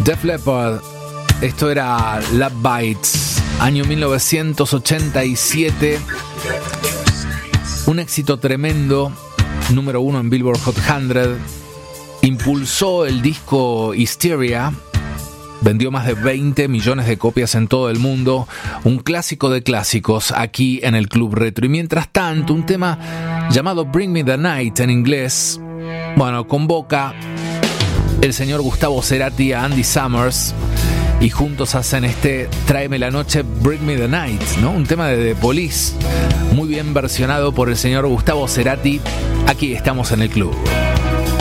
Def Leppard, esto era Love Bites, año 1987. Un éxito tremendo, número 1 en Billboard Hot 100. Impulsó el disco Hysteria. Vendió más de 20 millones de copias en todo el mundo. Un clásico de clásicos aquí en el Club Retro. Y mientras tanto, un tema llamado Bring Me the Night en inglés, bueno, convoca el señor Gustavo Cerati a Andy Summers y juntos hacen este Tráeme la noche, Bring Me the Night, ¿no? Un tema de The Police, muy bien versionado por el señor Gustavo Cerati. Aquí estamos en el club.